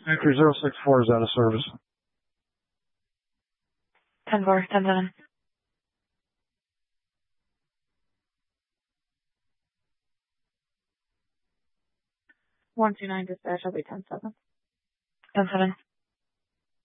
Factory 064 is out of service. 10-4, 10-7. 129 dispatch, I'll be 10-7. 10-7.